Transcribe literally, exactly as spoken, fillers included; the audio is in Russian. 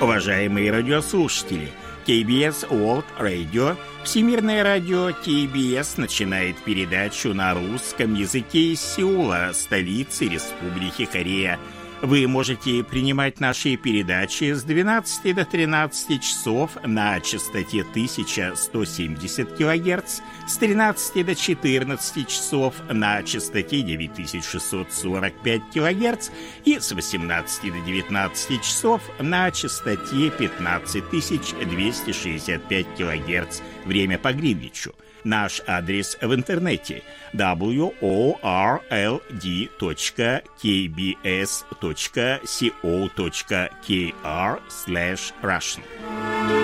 Уважаемые радиослушатели, кей би эс World Radio, Всемирное радио кей би эс начинает передачу на русском языке из Сеула, столицы Республики Корея. Вы можете принимать наши передачи с двенадцати до тринадцати часов на частоте тысяча сто семьдесят килогерц, с тринадцати до четырнадцати часов на частоте девять тысяч шестьсот сорок пять килогерц и с восемнадцати до девятнадцати часов на частоте пятнадцать тысяч двести шестьдесят пять килогерц. Время по Гринвичу. Наш адрес в интернете дабл ю о ар эл ди точка кей би эс точка ко точка кей ар слэш Russian.